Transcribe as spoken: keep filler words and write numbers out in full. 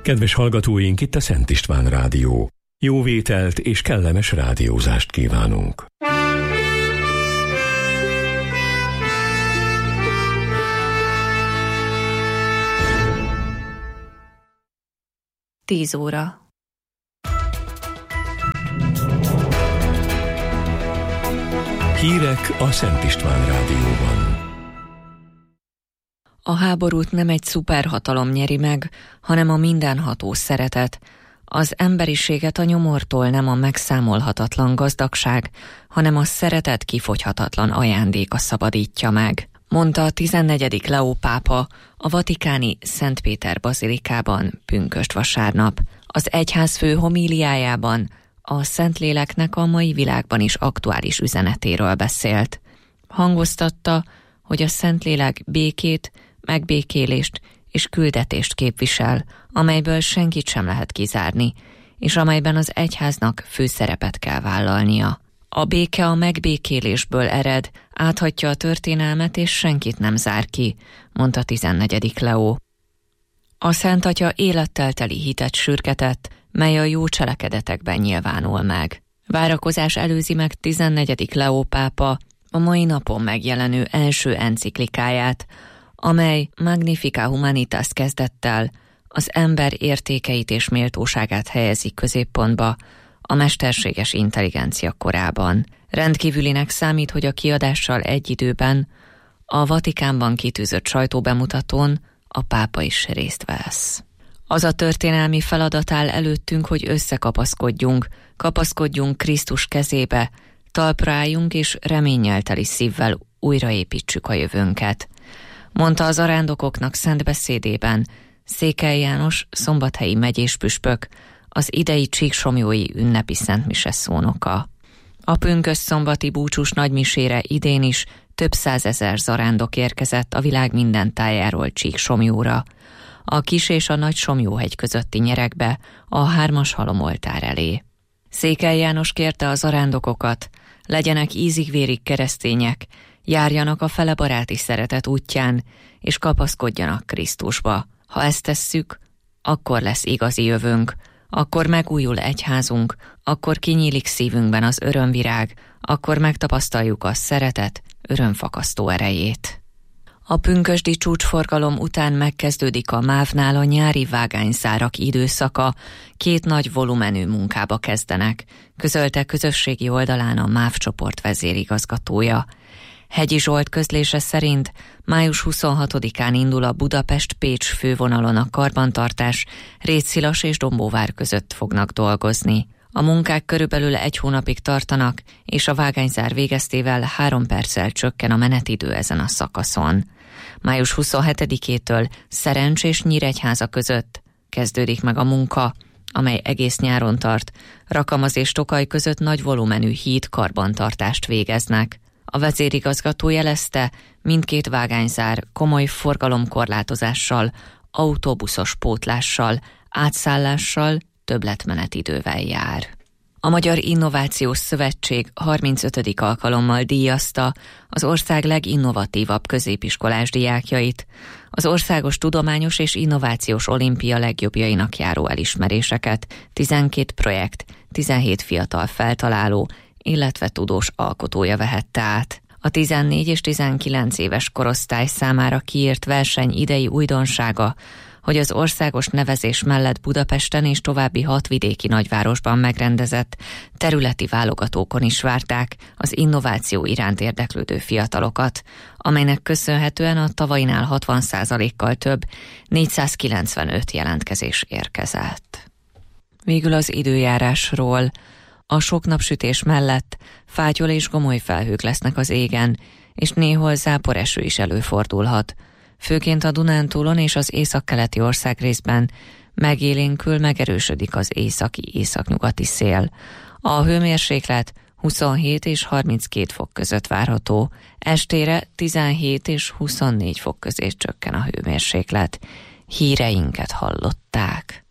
Kedves hallgatóink, itt a Szent István Rádió. Jó vételt és kellemes rádiózást kívánunk. Tíz óra. Hírek a Szent István Rádióban. A háborút nem egy szuperhatalom nyeri meg, hanem a mindenható szeretet. Az emberiséget a nyomortól nem a megszámolhatatlan gazdagság, hanem a szeretet kifogyhatatlan ajándéka szabadítja meg, mondta a tizennegyedik Leó pápa a vatikáni Szent Péter bazilikában pünkösd vasárnap. Az egyházfő homíliájában a Szentléleknek a mai világban is aktuális üzenetéről beszélt. Hangoztatta, hogy a Szentlélek békét, megbékélést és küldetést képvisel, amelyből senkit sem lehet kizárni, és amelyben az egyháznak főszerepet kell vállalnia. A béke a megbékélésből ered, áthatja a történelmet, és senkit nem zár ki, mondta tizennegyedik Leó. A Szent Atya élettel teli hitet sürgetett, mely a jó cselekedetekben nyilvánul meg. Várakozás előzi meg tizennegyedik Leó pápa a mai napon megjelenő első enciklikáját, amely Magnificat Humanitas kezdettel az ember értékeit és méltóságát helyezi középpontba a mesterséges intelligencia korában. Rendkívülinek számít, hogy a kiadással egy időben a Vatikánban kitűzött sajtóbemutatón a pápa is részt vesz. Az a történelmi feladat áll előttünk, hogy összekapaszkodjunk, kapaszkodjunk Krisztus kezébe, talpra álljunk és reménnyel teli szívvel újraépítsük a jövőnket, mondta az arándokoknak szent beszédében Székely János szombathelyi megyéspüspök, az idei csíksomjói ünnepi szentmise szónoka. A pünkösdszombati búcsús nagymisére idén is több százezer zarándok érkezett a világ minden tájáról Csíksomjóra, a Kis és a Nagy Somjóhegy közötti nyeregbe, a hármas halomoltár elé. Székely János kérte az zarándokokat, legyenek ízig-vérig keresztények, járjanak a fele baráti szeretet útján, és kapaszkodjanak Krisztusba. Ha ezt tesszük, akkor lesz igazi jövőnk, akkor megújul egyházunk, akkor kinyílik szívünkben az örömvirág, akkor megtapasztaljuk a szeretet örömfakasztó erejét. A pünkösdi csúcsforgalom után megkezdődik a mávnál a nyári vágányszárak időszaka, két nagy volumenű munkába kezdenek, közölte közösségi oldalán a MÁV csoport vezérigazgatója. Hegyi Zsolt közlése szerint május huszonhatodikán indul a Budapest-Pécs fővonalon a karbantartás, Rétszilas és Dombóvár között fognak dolgozni. A munkák körülbelül egy hónapig tartanak, és a vágányzár végeztével három perccel csökken a menetidő ezen a szakaszon. május huszonhetedikétől Szerencs és Nyíregyháza között kezdődik meg a munka, amely egész nyáron tart. Rakamaz és Tokaj között nagy volumenű híd karbantartást végeznek. A vezérigazgató jelezte, mindkét vágányzár komoly forgalomkorlátozással, autóbuszos pótlással, átszállással, többletmenetidővel jár. A Magyar Innovációs Szövetség harmincötödik alkalommal díjazta az ország leginnovatívabb középiskolás diákjait, az Országos Tudományos és Innovációs Olimpia legjobbjainak járó elismeréseket, tizenkét projekt, tizenhét fiatal feltaláló, illetve tudós alkotója vehette át. A tizennégy és tizenkilenc éves korosztály számára kiírt verseny idei újdonsága, hogy az országos nevezés mellett Budapesten és további hat vidéki nagyvárosban megrendezett területi válogatókon is várták az innováció iránt érdeklődő fiatalokat, amelynek köszönhetően a tavainál hatvan százalékkal több, négyszázkilencvenöt jelentkezés érkezett. Végül az időjárásról. A sok napsütés mellett fátyol és gomoly felhők lesznek az égen, és néhol záporeső is előfordulhat. Főként a Dunántúlon és az északkeleti országrészben megélénkül, megerősödik az északi-északnyugati szél. A hőmérséklet huszonhét és harminckét fok között várható, estére tizenhét és huszonnégy fok közé csökken a hőmérséklet. Híreinket hallották.